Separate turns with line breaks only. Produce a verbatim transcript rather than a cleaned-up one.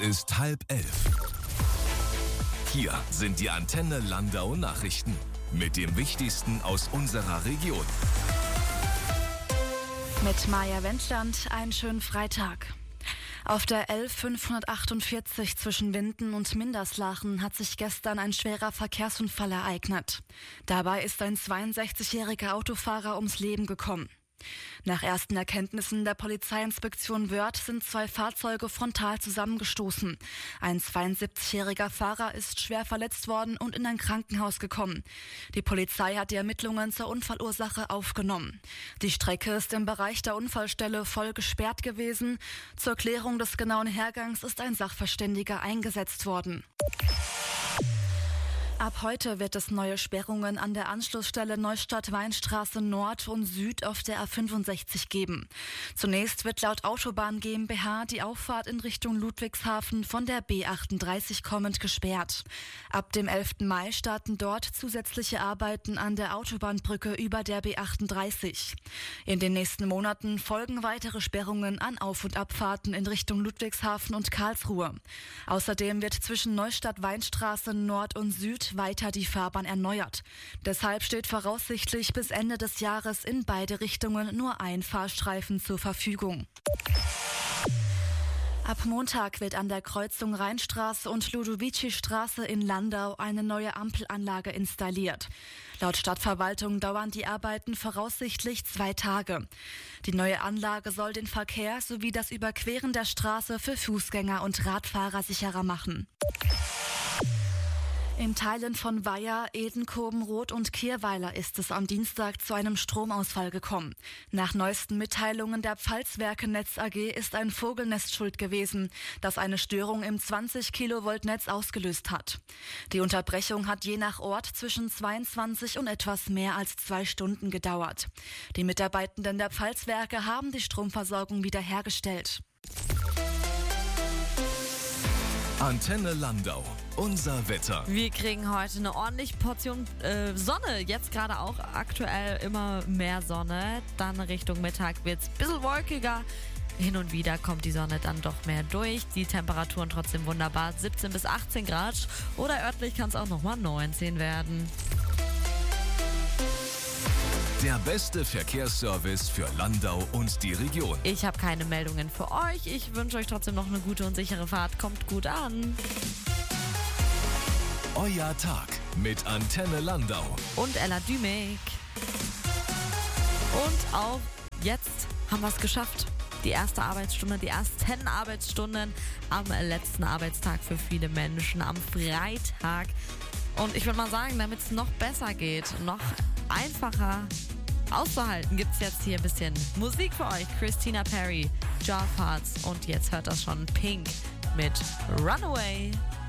ist halb elf. Hier sind die Antenne Landau Nachrichten mit dem Wichtigsten aus unserer Region.
Mit Maja Wendland einen schönen Freitag. Auf der L fünfhundertachtundvierzig zwischen Winden und Minderslachen hat sich gestern ein schwerer Verkehrsunfall ereignet. Dabei ist ein zweiundsechzigjähriger Autofahrer ums Leben gekommen. Nach ersten Erkenntnissen der Polizeiinspektion Wörth sind zwei Fahrzeuge frontal zusammengestoßen. Ein zweiundsiebzigjähriger Fahrer ist schwer verletzt worden und in ein Krankenhaus gekommen. Die Polizei hat die Ermittlungen zur Unfallursache aufgenommen. Die Strecke ist im Bereich der Unfallstelle voll gesperrt gewesen. Zur Klärung des genauen Hergangs ist ein Sachverständiger eingesetzt worden. Ab heute wird es neue Sperrungen an der Anschlussstelle Neustadt-Weinstraße Nord und Süd auf der A fünfundsechzig geben. Zunächst wird laut Autobahn GmbH die Auffahrt in Richtung Ludwigshafen von der B achtunddreißig kommend gesperrt. Ab dem elften Mai starten dort zusätzliche Arbeiten an der Autobahnbrücke über der B achtunddreißig. In den nächsten Monaten folgen weitere Sperrungen an Auf- und Abfahrten in Richtung Ludwigshafen und Karlsruhe. Außerdem wird zwischen Neustadt-Weinstraße Nord und Süd weiter die Fahrbahn erneuert. Deshalb steht voraussichtlich bis Ende des Jahres in beide Richtungen nur ein Fahrstreifen zur Verfügung. Ab Montag wird an der Kreuzung Rheinstraße und Ludovici-Straße in Landau eine neue Ampelanlage installiert. Laut Stadtverwaltung dauern die Arbeiten voraussichtlich zwei Tage. Die neue Anlage soll den Verkehr sowie das Überqueren der Straße für Fußgänger und Radfahrer sicherer machen. In Teilen von Weiher, Edenkoben, Roth und Kirweiler ist es am Dienstag zu einem Stromausfall gekommen. Nach neuesten Mitteilungen der Pfalzwerke Netz A G ist ein Vogelnest schuld gewesen, das eine Störung im zwanzig Kilovolt Netz ausgelöst hat. Die Unterbrechung hat je nach Ort zwischen zweiundzwanzig und etwas mehr als zwei Stunden gedauert. Die Mitarbeitenden der Pfalzwerke haben die Stromversorgung wiederhergestellt.
Antenne Landau. Unser Wetter.
Wir kriegen heute eine ordentliche Portion äh, Sonne. Jetzt gerade auch aktuell immer mehr Sonne. Dann Richtung Mittag wird es ein bisschen wolkiger. Hin und wieder kommt die Sonne dann doch mehr durch. Die Temperaturen trotzdem wunderbar. siebzehn bis achtzehn Grad. Oder örtlich kann es auch nochmal neunzehn werden.
Der beste Verkehrsservice für Landau und die Region.
Ich habe keine Meldungen für euch. Ich wünsche euch trotzdem noch eine gute und sichere Fahrt. Kommt gut an.
Euer Tag mit Antenne Landau.
Und Ella Dümek. Und auch jetzt haben wir es geschafft. Die erste Arbeitsstunde, die ersten Arbeitsstunden am letzten Arbeitstag für viele Menschen, am Freitag. Und ich würde mal sagen, damit es noch besser geht, noch einfacher auszuhalten, gibt es jetzt hier ein bisschen Musik für euch. Christina Perri, Jar Parts und jetzt hört das schon Pink mit Runaway.